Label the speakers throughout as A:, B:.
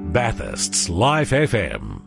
A: Bathurst's Life FM,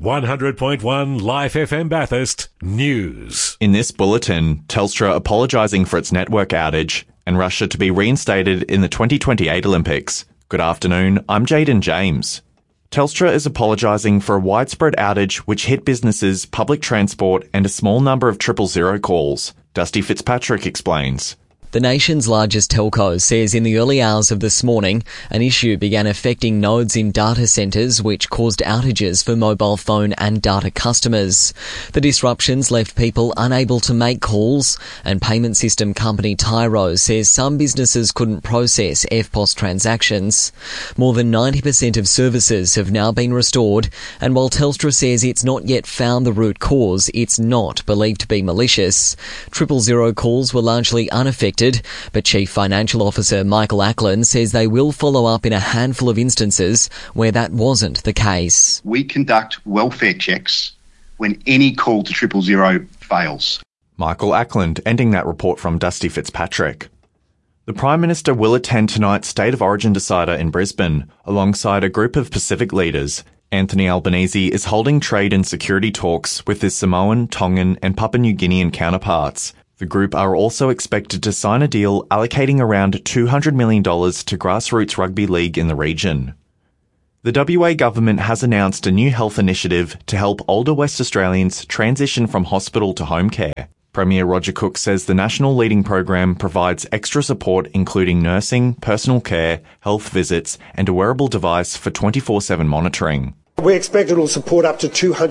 A: 100.1 Life FM Bathurst News.
B: In this bulletin, Telstra apologising for its network outage and Russia to be reinstated in the 2028 Olympics. Good afternoon, I'm Jaden James. Telstra is apologising for a widespread outage which hit businesses, public transport and a small number of 000 calls. Dusty Fitzpatrick explains.
C: The nation's largest telco says in the early hours of this morning, an issue began affecting nodes in data centres which caused outages for mobile phone and data customers. The disruptions left people unable to make calls, and payment system company Tyro says some businesses couldn't process EFTPOS transactions. More than 90% of services have now been restored, and while Telstra says it's not yet found the root cause, it's not believed to be malicious. 000 calls were largely unaffected, but Chief Financial Officer Michael Ackland says they will follow up in a handful of instances where that wasn't the case.
D: We conduct welfare checks when any call to 000 fails.
B: Michael Ackland ending that report from Dusty Fitzpatrick. The Prime Minister will attend tonight's State of Origin decider in Brisbane, alongside a group of Pacific leaders. Anthony Albanese is holding trade and security talks with his Samoan, Tongan and Papua New Guinean counterparts. The group are also expected to sign a deal allocating around $200 million to grassroots rugby league in the region. The WA government has announced a new health initiative to help older West Australians transition from hospital to home care. Premier Roger Cook says the national leading program provides extra support including nursing, personal care, health visits and a wearable device for 24/7 monitoring.
E: We expect it will support up to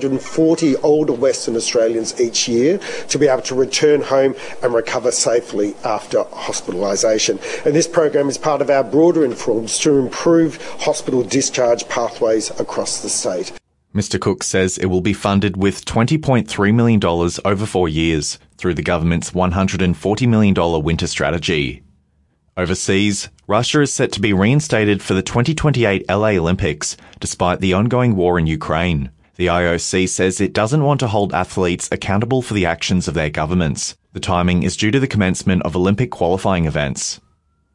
E: 240 older Western Australians each year to be able to return home and recover safely after hospitalisation. And this program is part of our broader reforms to improve hospital discharge pathways across the state.
B: Mr Cook says it will be funded with $20.3 million over 4 years through the government's $140 million winter strategy. Overseas, Russia is set to be reinstated for the 2028 LA Olympics, despite the ongoing war in Ukraine. The IOC says it doesn't want to hold athletes accountable for the actions of their governments. The timing is due to the commencement of Olympic qualifying events.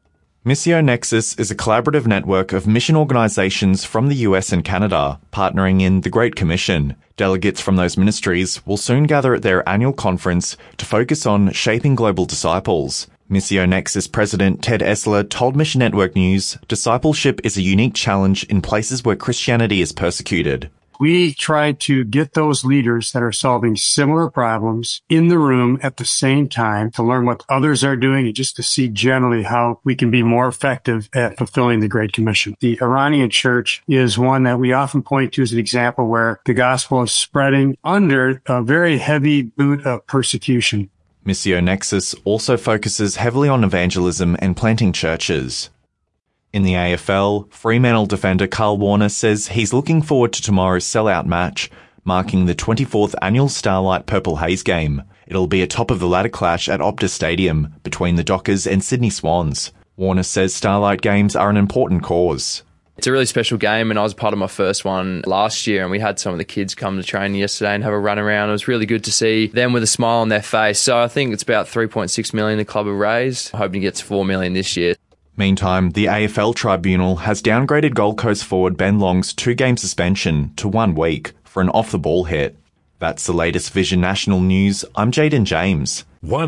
B: Missio Nexus is a collaborative network of mission organisations from the US and Canada, partnering in the Great Commission. Delegates from those ministries will soon gather at their annual conference to focus on shaping global disciples. Missio Nexus President Ted Essler told Mission Network News, discipleship is a unique challenge in places where Christianity is persecuted.
F: We try to get those leaders that are solving similar problems in the room at the same time to learn what others are doing and just to see generally how we can be more effective at fulfilling the Great Commission. The Iranian church is one that we often point to as an example where the gospel is spreading under a very heavy boot of persecution.
B: Missio Nexus also focuses heavily on evangelism and planting churches. In the AFL, Fremantle defender Carl Warner says he's looking forward to tomorrow's sellout match, marking the 24th annual Starlight Purple Haze game. It'll be a top-of-the-ladder clash at Optus Stadium between the Dockers and Sydney Swans. Warner says Starlight games are an important cause.
G: It's a really special game, and I was part of my first one last year, and we had some of the kids come to training yesterday and have a run around. It was really good to see them with a smile on their face. So I think it's about $3.6 million the club have raised. I'm hoping to get to $4 million this year.
B: Meantime, the AFL Tribunal has downgraded Gold Coast forward Ben Long's 2-game suspension to 1 week for an off-the-ball hit. That's the latest Vision National News. I'm Jaden James.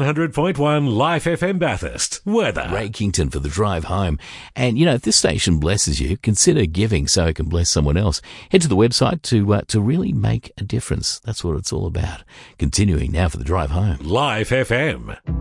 A: 100.1 Life FM Bathurst. Weather.
H: Ray Kington for the drive home. And, if this station blesses you, consider giving so it can bless someone else. Head to the website to really make a difference. That's what it's all about. Continuing now for the drive home.
A: Life FM.